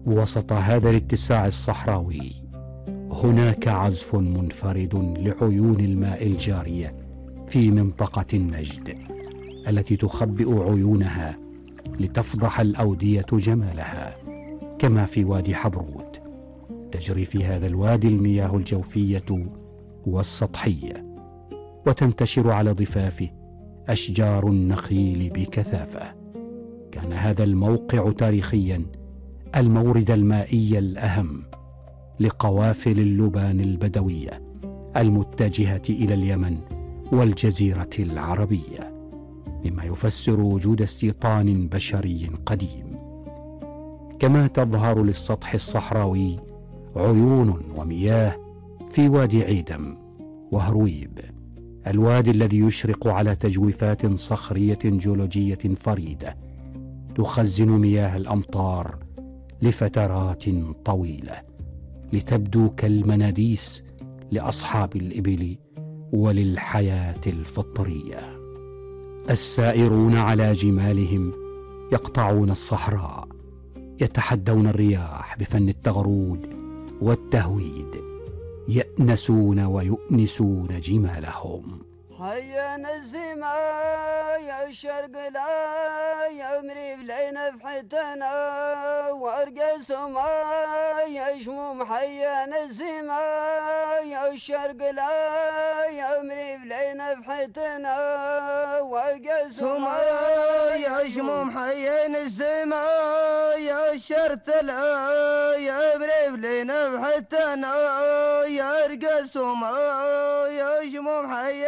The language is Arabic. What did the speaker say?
وسط هذا الاتساع الصحراوي هناك عزف منفرد لعيون الماء الجارية في منطقة النجد التي تخبئ عيونها لتفضح الأودية جمالها، كما في وادي حبروت. تجري في هذا الوادي المياه الجوفية والسطحية، وتنتشر على ضفافه أشجار النخيل بكثافة. كان هذا الموقع تاريخيا المورد المائي الأهم لقوافل اللبان البدوية المتجهة إلى اليمن والجزيرة العربية، مما يفسر وجود استيطان بشري قديم. كما تظهر للسطح الصحراوي عيون ومياه في وادي عيدم وهرويب، الوادي الذي يشرق على تجويفات صخرية جيولوجية فريدة تخزن مياه الأمطار لفترات طويلة لتبدو كالمناديس لأصحاب الإبل وللحياة الفطرية. السائرون على جمالهم يقطعون الصحراء، يتحدون الرياح بفن التغرود والتهويد، يأنسون ويؤنسون جمالهم. هيا نزيما يا الشرق لا يا مريب لينا بحيتنا وارقى سما يا شموم. هيا نزيما يا الشرق لا يا مريب لينا بحيتنا وارقى سما يا شموم. هيا نزيما يا الشرق لا يا مريب لينا بحيتنا يا ارقى سما يا شموم. هيا